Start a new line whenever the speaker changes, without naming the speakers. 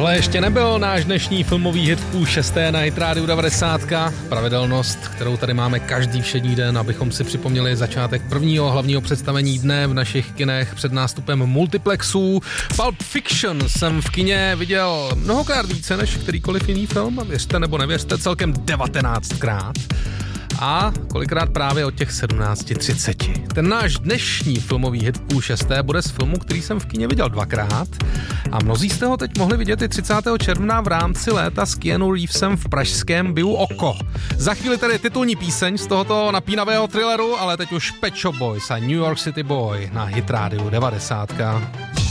Tohle ještě nebyl náš dnešní filmový hit půl šesté na Hit Radio 90. Pravidelnost, kterou tady máme každý všední den, abychom si připomněli začátek prvního hlavního představení dne v našich kinech před nástupem multiplexů. Pulp Fiction jsem v kině viděl mnohokrát více než kterýkoliv jiný film, věřte nebo nevěřte, celkem 19krát. A kolikrát právě od těch 17:30. Ten náš dnešní filmový hit půl šesté bude z filmu, který jsem v kině viděl dvakrát a mnozí jste ho teď mohli vidět i 30. června v rámci léta s Keanu Reevesem v pražském Biu Oko. Za chvíli tady titulní píseň z tohoto napínavého thrilleru, ale teď už Pet Shop Boys a New York City Boy na Hit Radio 90.